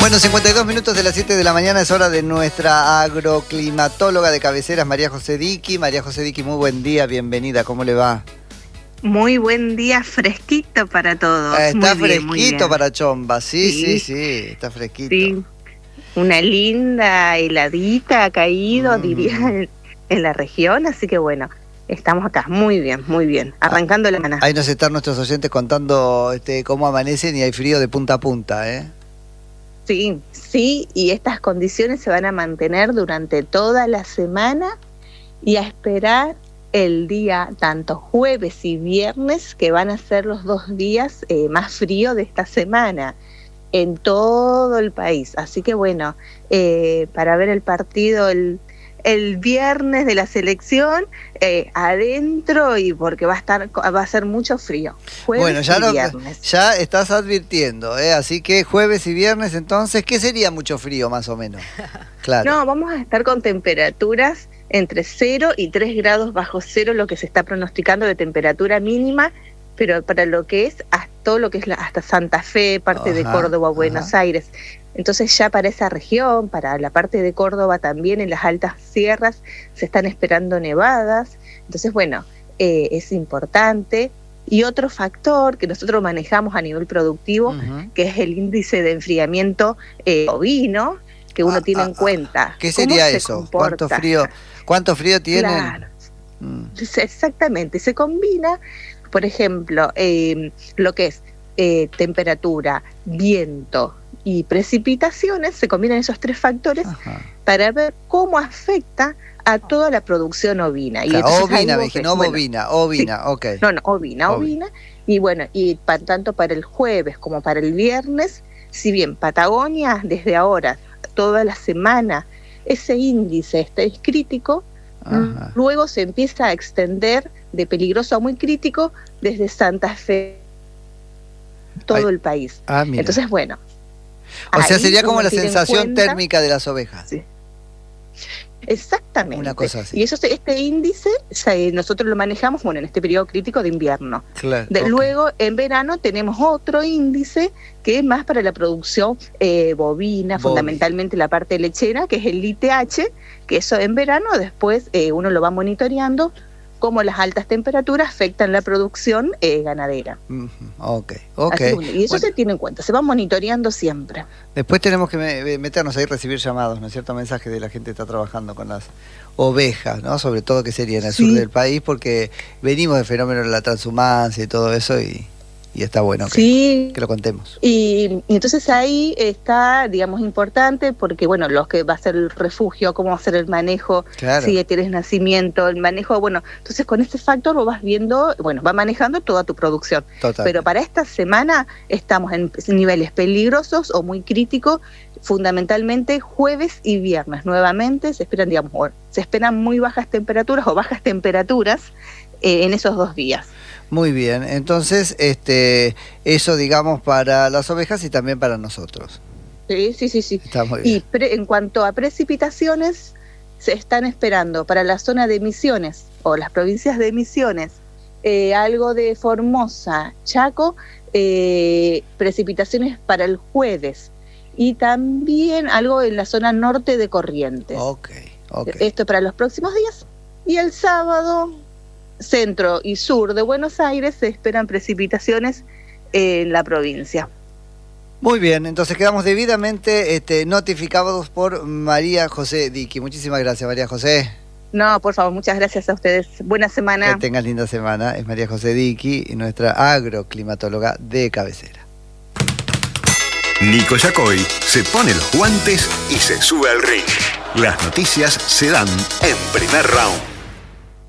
Bueno, 52 minutos de las 7 de la mañana es hora de nuestra agroclimatóloga de cabeceras, María José Diqui. María José Diqui, muy buen día, bienvenida, ¿cómo le va? Muy buen día, fresquito para todos. Está muy fresquito bien. para Chomba, sí, está fresquito. Sí, una linda heladita ha caído, diría, en la región, así que bueno, estamos acá, muy bien, arrancando la mañana. Ahí nos están nuestros oyentes contando cómo amanecen y hay frío de punta a punta, ¿eh? Sí, y estas condiciones se van a mantener durante toda la semana y a esperar el día, tanto jueves y viernes, que van a ser los 2 días más fríos de esta semana en todo el país. Así que bueno, para ver el partido el viernes de la selección, adentro, y porque va a ser mucho frío. Bueno, ya estás advirtiendo, así que jueves y viernes, entonces, ¿qué sería mucho frío más o menos? Claro. No, vamos a estar con temperaturas entre 0 y 3 grados bajo cero, lo que se está pronosticando de temperatura mínima, pero para lo que es todo lo que es hasta Santa Fe, parte de Córdoba, Buenos Aires. Entonces ya para esa región, para la parte de Córdoba también, en las altas sierras se están esperando nevadas. Entonces bueno, es importante. Y otro factor que nosotros manejamos a nivel productivo, que es el índice de enfriamiento ovino, que uno tiene en cuenta. ¿Qué sería eso? ¿Cuánto frío tienen? Claro. Exactamente, se combina, por ejemplo, lo que es temperatura, viento y precipitaciones, se combinan esos 3 factores para ver cómo afecta a toda la producción ovina. Y ovina, bovina, ok. No, ovina. Y bueno, y tanto para el jueves como para el viernes, si bien Patagonia desde ahora, toda la semana, ese índice es crítico, luego se empieza a extender de peligroso a muy crítico desde Santa Fe, todo el país. Entonces, bueno. O sea, sería como la sensación térmica de las ovejas. Sí. Exactamente. Una cosa así. Y este índice nosotros lo manejamos, bueno, en este periodo crítico de invierno. Claro, Luego, en verano, tenemos otro índice que es más para la producción bovina, fundamentalmente la parte lechera, que es el ITH, que eso en verano después uno lo va monitoreando cómo las altas temperaturas afectan la producción ganadera. Y eso se tiene en cuenta, se va monitoreando siempre. Después tenemos que meternos ahí, recibir llamados, ¿no es cierto? Mensajes de la gente que está trabajando con las ovejas, ¿no? Sobre todo que sería en el sur del país, porque venimos del fenómeno de la transhumancia y todo eso, y está bueno que lo contemos. Y entonces ahí está, digamos, importante, porque bueno, los que va a ser el refugio, cómo va a ser el manejo, si tienes nacimiento, el manejo, bueno, entonces con este factor vos vas viendo, bueno, va manejando toda tu producción. Pero para esta semana estamos en niveles peligrosos o muy críticos, fundamentalmente jueves y viernes. Nuevamente se esperan muy bajas temperaturas o bajas temperaturas en esos 2 días. Muy bien, entonces eso, digamos, para las ovejas y también para nosotros. Sí. Está muy bien. Y en cuanto a precipitaciones, se están esperando para la zona de Misiones o las provincias de Misiones, algo de Formosa, Chaco, precipitaciones para el jueves, y también algo en la zona norte de Corrientes. Esto para los próximos días. Y el sábado, centro y sur de Buenos Aires, se esperan precipitaciones en la provincia. Muy bien, entonces quedamos debidamente notificados por María José Diqui. Muchísimas gracias, María José. No, por favor, muchas gracias a ustedes. Buena semana. Que tengan linda semana. Es María José Diqui, nuestra agroclimatóloga de cabecera. Nico Yacoy se pone los guantes y se sube al ring. Las noticias se dan en Primer Round.